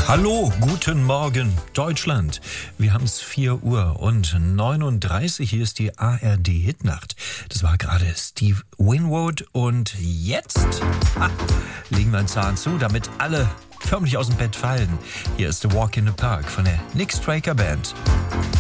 Hallo, guten Morgen, Deutschland. Wir haben es 4:39 Uhr. Hier ist die ARD-Hitnacht. Das war gerade Steve Winwood. Und jetzt legen wir einen Zahn zu, damit alle förmlich aus dem Bett fallen. Hier ist The Walk in the Park von der Nick Straker Band.